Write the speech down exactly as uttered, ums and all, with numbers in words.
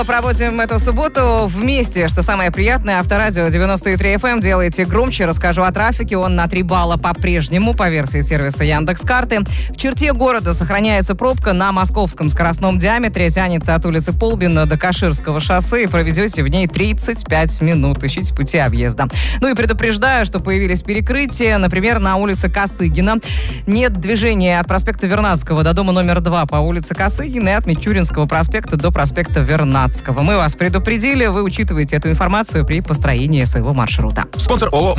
Проводим эту субботу вместе, что самое приятное. Авторадио девяносто три эф эм делаете громче. Расскажу о трафике. Он на три балла по-прежнему по версии сервиса Яндекс.Карты. В черте города сохраняется пробка на московском скоростном диаметре. Тянется от улицы Полбина до Каширского шоссе. И проведете в ней тридцать пять минут. Ищите пути объезда. Ну и предупреждаю, что появились перекрытия. Например, на улице Косыгина. Нет движения от проспекта Вернадского до дома номер два по улице Косыгина и от Мичуринского проспекта до проспекта Вернадского. Мы вас предупредили, вы учитываете эту информацию при построении своего маршрута. Спонсор ООО